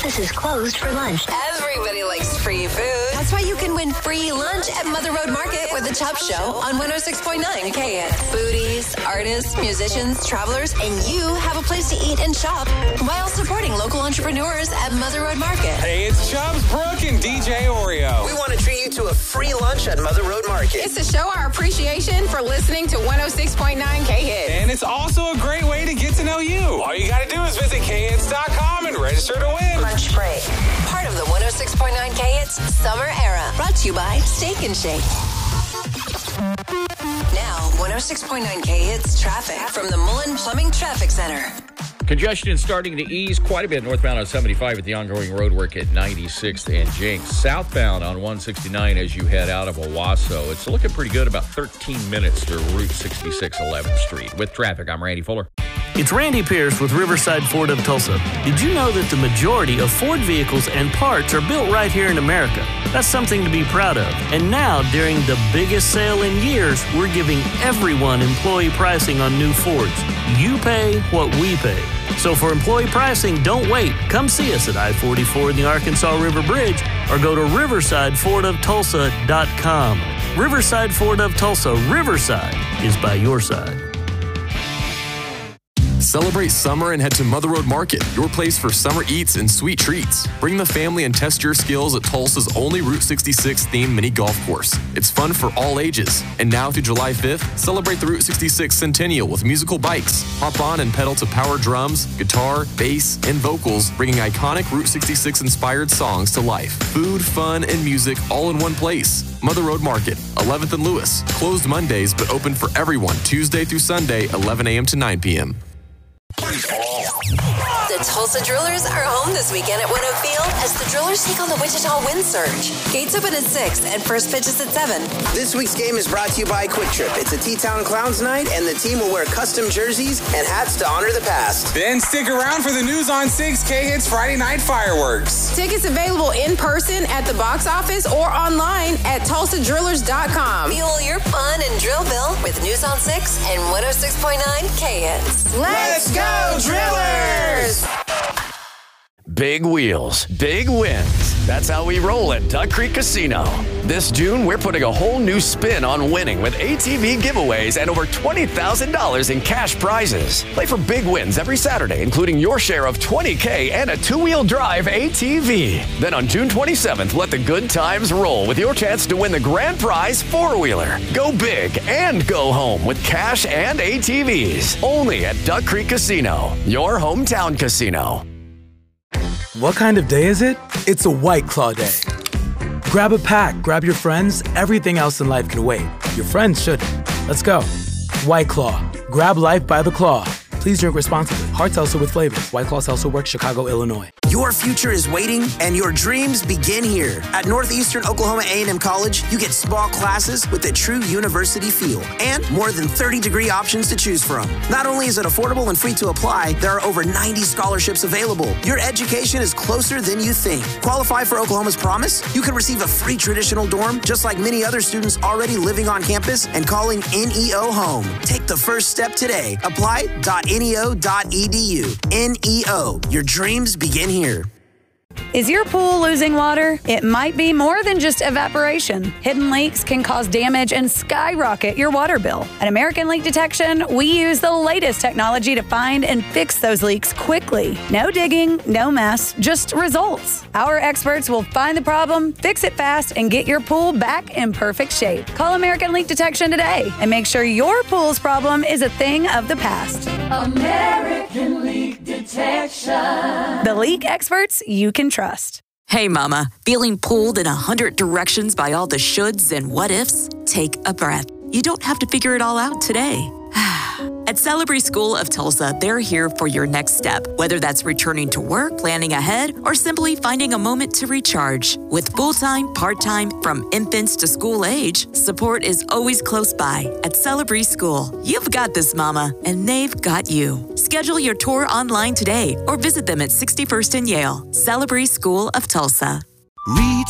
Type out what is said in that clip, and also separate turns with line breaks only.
office is closed for lunch.
Everybody likes free food. That's why you can win free lunch at Mother Road Market with the Chop Show on 106.9 KN. Foodies, artists, musicians, travelers, and you have a place to eat and shop while supporting local entrepreneurs at Mother Road Market.
Hey, it's Chubbs, Brooke, and DJ Oreo.
We want to treat you to a free lunch at Mother Road Market.
It's to show our appreciation for listening to 106.9 K-Hits.
And it's also a great way to get to know you. All you got to do is visit khits.com and register to win.
Lunch break. Part of the 106.9 K-Hits Summer Era. Brought to you by Steak and Shake. Now, 106.9 K-Hits traffic from the Mullen Plumbing Traffic Center.
Congestion starting to ease quite a bit northbound on 75 with the ongoing road work at 96th and Jenks. Southbound on 169 as you head out of Owasso. It's looking pretty good, about 13 minutes to Route 66 11th Street. With traffic, I'm Randy Fuller.
It's Randy Pierce with Riverside Ford of Tulsa. Did you know that the majority of Ford vehicles and parts are built right here in America? That's something to be proud of. And now, during the biggest sale in years, we're giving everyone employee pricing on new Fords. You pay what we pay. So for employee pricing, don't wait. Come see us at I-44 in the Arkansas River Bridge or go to riversidefordofTulsa.com. Riverside Ford of Tulsa. Riverside is by your side.
Celebrate summer and head to Mother Road Market, your place for summer eats and sweet treats. Bring the family and test your skills at Tulsa's only Route 66 themed mini golf course. It's fun for all ages. And now through July 5th, celebrate the Route 66 Centennial with musical bikes. Hop on and pedal to power drums, guitar, bass, and vocals, bringing iconic Route 66 inspired songs to life. Food, fun, and music all in one place. Mother Road Market, 11th and Lewis. Closed Mondays, but open for everyone Tuesday through Sunday, 11 a.m. to 9 p.m.
The Tulsa Drillers are home this weekend at Winnow Field as the Drillers take on the Wichita Wind Surge. Gates open at 6 and first pitch is at 7.
This week's game is brought to you by Quick Trip. It's a T-Town Clowns night, and the team will wear custom jerseys and hats to honor the past.
Then stick around for the News on 6 K-Hits Friday Night Fireworks.
Tickets available in person at the box office or online at TulsaDrillers.com.
Fuel your fun and Drillville with News on 6 and 106.9 K-Hits.
Let's go, Drillers!
Big wheels, big wins. That's how we roll at Duck Creek Casino. This June, we're putting a whole new spin on winning with ATV giveaways and over $20,000 in cash prizes. Play for big wins every Saturday, including your share of $20K and a two-wheel drive ATV. Then on June 27th, let the good times roll with your chance to win the grand prize four-wheeler. Go big and go home with cash and ATVs. Only at Duck Creek Casino, your hometown casino.
What kind of day is it? It's a White Claw day. Grab a pack, grab your friends, everything else in life can wait. Your friends shouldn't. Let's go. White Claw. Grab life by the claw. Please drink responsibly. Hard seltzer with flavors. White Claw Seltzer Works, Chicago, Illinois.
Your future is waiting, and your dreams begin here. At Northeastern Oklahoma A&M College, you get small classes with a true university feel and more than 30 degree options to choose from. Not only is it affordable and free to apply, there are over 90 scholarships available. Your education is closer than you think. Qualify for Oklahoma's Promise? You can receive a free traditional dorm, just like many other students already living on campus and calling NEO home. Take the first step today. Apply.neo.edu. NEO. Your dreams begin here.
Is your pool losing water? It might be more than just evaporation. Hidden leaks can cause damage and skyrocket your water bill. At American Leak Detection, we use the latest technology to find and fix those leaks quickly. No digging, no mess, just results. Our experts will find the problem, fix it fast, and get your pool back in perfect shape. Call American Leak Detection today and make sure your pool's problem is a thing of the past.
American Leak Detection.
The leak experts you can trust.
Hey, Mama. Feeling pulled in 100 directions by all the shoulds and what ifs? Take a breath. You don't have to figure it all out today. At Celebrity School of Tulsa, they're here for your next step, whether that's returning to work, planning ahead, or simply finding a moment to recharge. With full-time, part-time, from infants to school age, support is always close by at Celebrity School. You've got this, Mama, and they've got you. Schedule your tour online today or visit them at 61st and Yale. Celebrity School of Tulsa.
Read